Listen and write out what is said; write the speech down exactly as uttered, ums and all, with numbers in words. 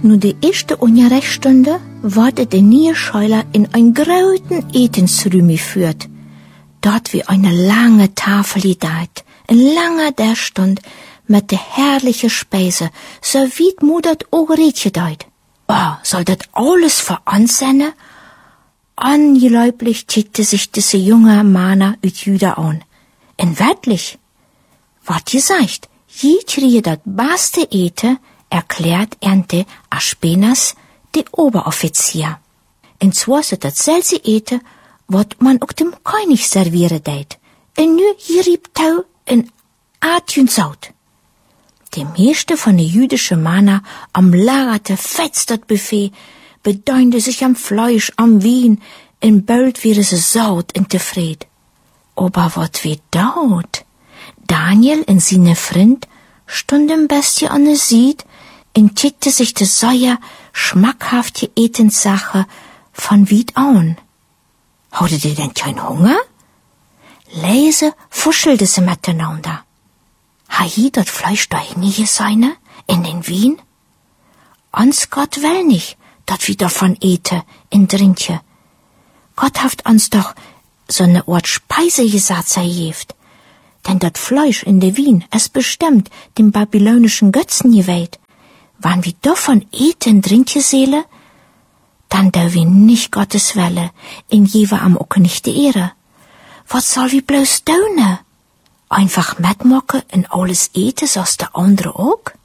Nur die erste Unterrichtsstunde wurde der neue Schüler in ein großen Etensraum geführt. Dort wie eine lange Tafel gedeiht, ein langer der Stund mit der herrlichen Speise, so wie Mutter auch gedeiht. Oh, soll das alles für uns sein? Angeläublich tickte sich diese junge Mana ut Juda an. Und wirklich, wat gesagt, je kriege das beste Ete, erklärt Ernte Aspenas, der Oberoffizier. Und zwar so das selbe Ete, wat man auch dem König servieren deit. Und nur Jeribtau in Atjun Saut. Die meiste von den jüdischen Männer am lagerte fetzt das Buffet, bedeunte sich am Fleisch, am Wein, in bald wäre sie saut und zufrieden. Aber wat wie daut? Daniel und seine Freund stunden bestie an der Sied und tickte sich de säuer, schmackhafte Etenssache von Wied an. Hatte die denn keinen Hunger? Leise fuschelte sie miteinander. Ha je dat Fleisch da hinige seine, in den Wien? Ans Gott will nicht, dat wir davon ete, in Drinkje. Gott haft uns doch so ne Ort Speise gesagt zerjeft. Denn dat Fleisch in de Wien, es bestimmt dem babylonischen Götzen geweiht. Wann wir davon eten, Drinkje Seele, dann da wir nicht Gottes Welle, in jewe am auch nicht die Ehre. Was soll wir bloß tun? Einfach mitmachen und alles eten, so's der andere auch?